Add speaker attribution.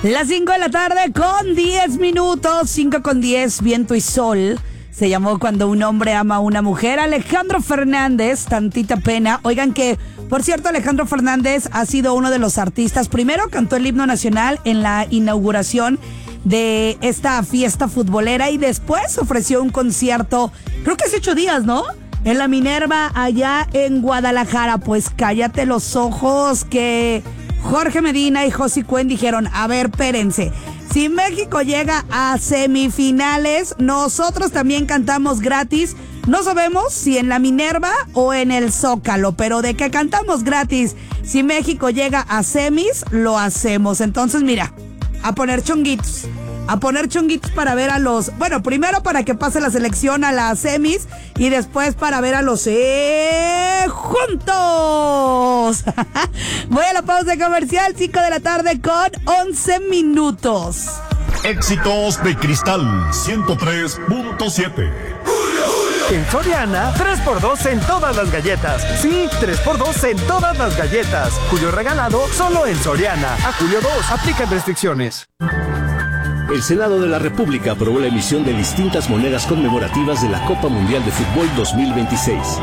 Speaker 1: Las 5 de la tarde con 10 minutos, 5 con 10, viento y sol. Se llamó Cuando un hombre ama a una mujer. Alejandro Fernández, Tantita Pena. Oigan que, por cierto, Alejandro Fernández ha sido uno de los artistas. Primero cantó el himno nacional en la inauguración de esta fiesta futbolera y después ofreció un concierto, creo que hace 8 días, ¿no? En la Minerva, allá en Guadalajara. Pues cállate los ojos que Jorge Medina y Josie Cuen dijeron, a ver, espérense, si México llega a semifinales, nosotros también cantamos gratis. No sabemos si en la Minerva o en el Zócalo, pero de que cantamos gratis, si México llega a semis, lo hacemos. Entonces, mira, a poner chonguitos para ver a los... Bueno, primero para que pase la selección a las semis y después para ver a los... ¡juntos! Voy a la pausa comercial, 5 de la tarde con 11 minutos.
Speaker 2: Éxitos de Cristal 103.7.
Speaker 3: En Soriana, 3x2 en todas las galletas. Sí, 3x2 en todas las galletas. Julio regalado solo en Soriana. A julio 2, aplican restricciones.
Speaker 4: El Senado de la República aprobó la emisión de distintas monedas conmemorativas de la Copa Mundial de Fútbol 2026.